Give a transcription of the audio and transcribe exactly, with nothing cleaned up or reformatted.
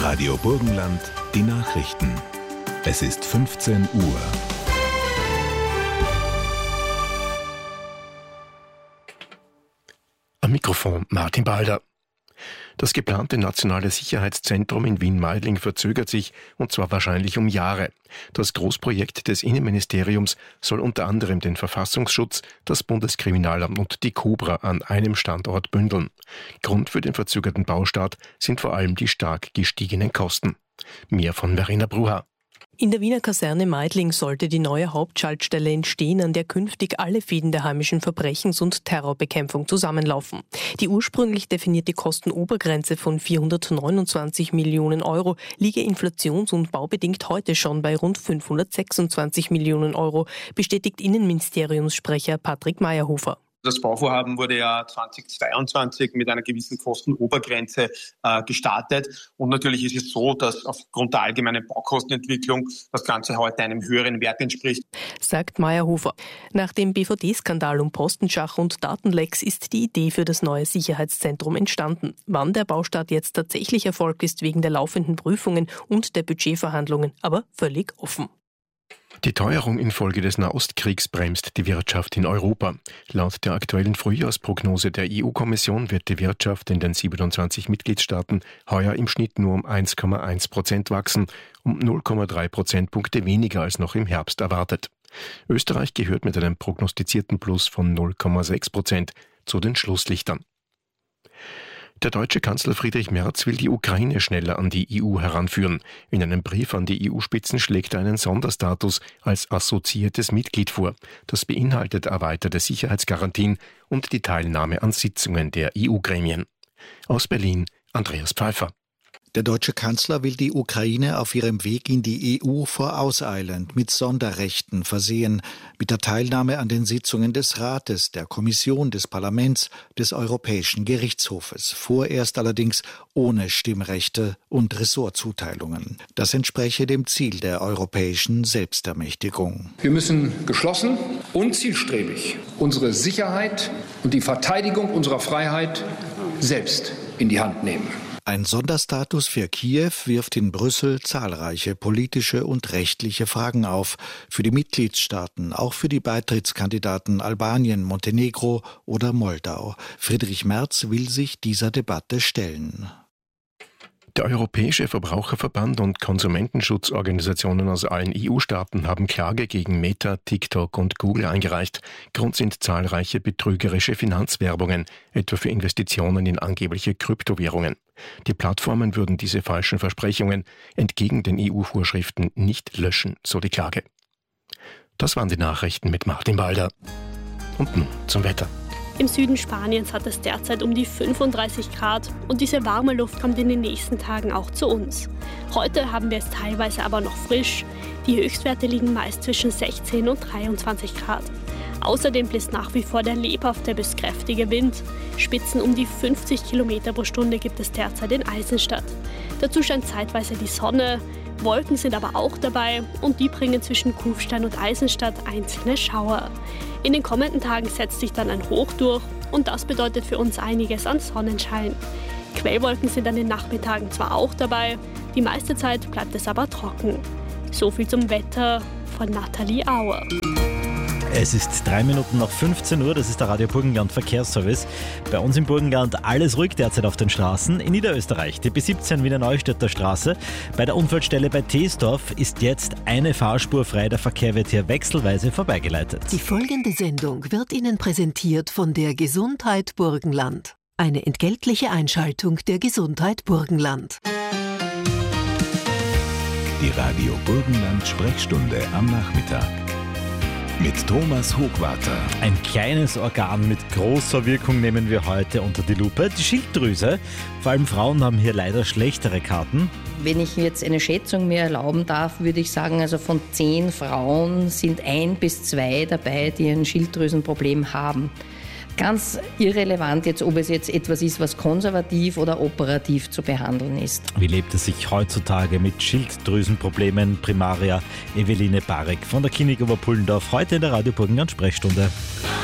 Radio Burgenland, die Nachrichten. Es ist fünfzehn Uhr. Am Mikrofon Martin Balder. Das geplante nationale Sicherheitszentrum in Wien-Meidling verzögert sich, und zwar wahrscheinlich um Jahre. Das Großprojekt des Innenministeriums soll unter anderem den Verfassungsschutz, das Bundeskriminalamt und die Cobra an einem Standort bündeln. Grund für den verzögerten Baustart sind vor allem die stark gestiegenen Kosten. Mehr von Verena Bruha. In der Wiener Kaserne Meidling sollte die neue Hauptschaltstelle entstehen, an der künftig alle Fäden der heimischen Verbrechens- und Terrorbekämpfung zusammenlaufen. Die ursprünglich definierte Kostenobergrenze von vierhundertneunundzwanzig Millionen Euro liege inflations- und baubedingt heute schon bei rund fünfhundertsechsundzwanzig Millionen Euro, bestätigt Innenministeriumssprecher Patrick Mayerhofer. Das Bauvorhaben wurde ja zweitausendzweiundzwanzig mit einer gewissen Kostenobergrenze äh, gestartet. Und natürlich ist es so, dass aufgrund der allgemeinen Baukostenentwicklung das Ganze heute einem höheren Wert entspricht. Sagt Mayerhofer. Nach dem B V D-Skandal um Postenschach und Datenlecks ist die Idee für das neue Sicherheitszentrum entstanden. Wann der Baustart jetzt tatsächlich erfolgt, ist wegen der laufenden Prüfungen und der Budgetverhandlungen aber völlig offen. Die Teuerung infolge des Nahostkriegs bremst die Wirtschaft in Europa. Laut der aktuellen Frühjahrsprognose der E U-Kommission wird die Wirtschaft in den siebenundzwanzig Mitgliedstaaten heuer im Schnitt nur um eins Komma eins Prozent wachsen, um null Komma drei Prozentpunkte weniger als noch im Herbst erwartet. Österreich gehört mit einem prognostizierten Plus von null Komma sechs Prozent zu den Schlusslichtern. Der deutsche Kanzler Friedrich Merz will die Ukraine schneller an die E U heranführen. In einem Brief an die E U-Spitzen schlägt er einen Sonderstatus als assoziiertes Mitglied vor. Das beinhaltet erweiterte Sicherheitsgarantien und die Teilnahme an Sitzungen der E U-Gremien. Aus Berlin Andreas Pfeiffer. Der deutsche Kanzler will die Ukraine auf ihrem Weg in die E U vorauseilend mit Sonderrechten versehen, mit der Teilnahme an den Sitzungen des Rates, der Kommission, des Parlaments, des Europäischen Gerichtshofes, vorerst allerdings ohne Stimmrechte und Ressortzuteilungen. Das entspreche dem Ziel der europäischen Selbstermächtigung. Wir müssen geschlossen und zielstrebig unsere Sicherheit und die Verteidigung unserer Freiheit selbst in die Hand nehmen. Ein Sonderstatus für Kiew wirft in Brüssel zahlreiche politische und rechtliche Fragen auf. Für die Mitgliedstaaten, auch für die Beitrittskandidaten Albanien, Montenegro oder Moldau. Friedrich Merz will sich dieser Debatte stellen. Der Europäische Verbraucherverband und Konsumentenschutzorganisationen aus allen E U-Staaten haben Klage gegen Meta, TikTok und Google eingereicht. Grund sind zahlreiche betrügerische Finanzwerbungen, etwa für Investitionen in angebliche Kryptowährungen. Die Plattformen würden diese falschen Versprechungen entgegen den E U-Vorschriften nicht löschen, so die Klage. Das waren die Nachrichten mit Martin Balder. Und nun zum Wetter. Im Süden Spaniens hat es derzeit um die fünfunddreißig Grad und diese warme Luft kommt in den nächsten Tagen auch zu uns. Heute haben wir es teilweise aber noch frisch. Die Höchstwerte liegen meist zwischen sechzehn und dreiundzwanzig Grad. Außerdem bläst nach wie vor der lebhafte bis kräftige Wind. Spitzen um die fünfzig Kilometer pro Stunde gibt es derzeit in Eisenstadt. Dazu scheint zeitweise die Sonne. Wolken sind aber auch dabei und die bringen zwischen Kufstein und Eisenstadt einzelne Schauer. In den kommenden Tagen setzt sich dann ein Hoch durch und das bedeutet für uns einiges an Sonnenschein. Quellwolken sind an den Nachmittagen zwar auch dabei, die meiste Zeit bleibt es aber trocken. So viel zum Wetter von Nathalie Auer. Es ist drei Minuten nach fünfzehn Uhr, das ist der Radio Burgenland Verkehrsservice. Bei uns im Burgenland alles ruhig derzeit auf den Straßen. In Niederösterreich, die B siebzehn Wiener Neustädter Straße. Bei der Unfallstelle bei Teesdorf ist jetzt eine Fahrspur frei. Der Verkehr wird hier wechselweise vorbeigeleitet. Die folgende Sendung wird Ihnen präsentiert von der Gesundheit Burgenland. Eine entgeltliche Einschaltung der Gesundheit Burgenland. Die Radio Burgenland Sprechstunde am Nachmittag. Mit Thomas Hochwarter. Ein kleines Organ mit großer Wirkung nehmen wir heute unter die Lupe. Die Schilddrüse. Vor allem Frauen haben hier leider schlechtere Karten. Wenn ich jetzt eine Schätzung mir erlauben darf, würde ich sagen, also von zehn Frauen sind ein bis zwei dabei, die ein Schilddrüsenproblem haben. Ganz irrelevant jetzt, ob es jetzt etwas ist, was konservativ oder operativ zu behandeln ist. Wie lebt es sich heutzutage mit Schilddrüsenproblemen? Primaria Eveline Barek von der Klinik Oberpullendorf, heute in der Radio Burgenland Sprechstunde.